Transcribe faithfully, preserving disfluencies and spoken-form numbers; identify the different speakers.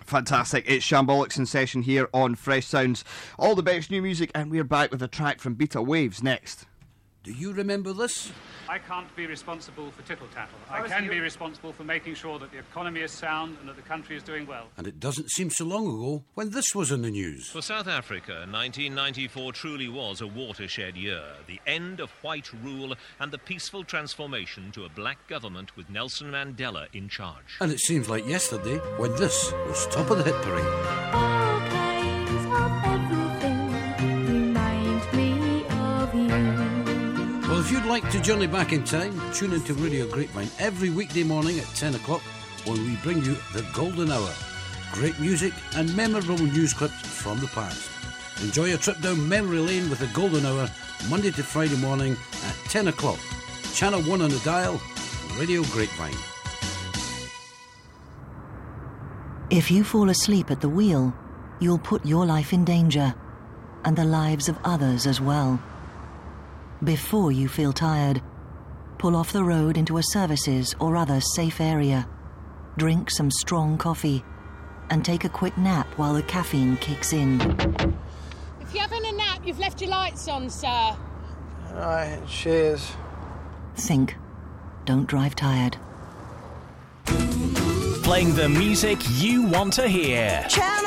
Speaker 1: Fantastic. It's Shambolics in session here on Fresh Sounds. All the best new music, and we're back with a track from Beta Waves next.
Speaker 2: Do you remember this?
Speaker 3: I can't be responsible for tittle-tattle. I can be responsible for making sure that the economy is sound and that the country is doing well.
Speaker 2: And it doesn't seem so long ago when this was in the news.
Speaker 4: For South Africa, nineteen ninety-four truly was a watershed year. The end of white rule and the peaceful transformation to a black government with Nelson Mandela in charge.
Speaker 2: And it seems like yesterday when this was top of the hit parade.
Speaker 5: All kinds of everything remind me of you.
Speaker 2: Well, if you'd like to journey back in time, tune into Radio Grapevine every weekday morning at ten o'clock when we bring you the Golden Hour. Great music and memorable news clips from the past. Enjoy a trip down memory lane with the Golden Hour, Monday to Friday morning at ten o'clock. Channel one on the dial, Radio Grapevine.
Speaker 6: If you fall asleep at the wheel, you'll put your life in danger, and the lives of others as well. Before you feel tired, pull off the road into a services or other safe area. Drink some strong coffee and take a quick nap while the caffeine kicks in.
Speaker 7: If you're having a nap, you've left your lights on, sir.
Speaker 8: Right, cheers.
Speaker 6: Think. Don't drive tired.
Speaker 9: Playing the music you want to hear.
Speaker 10: Channel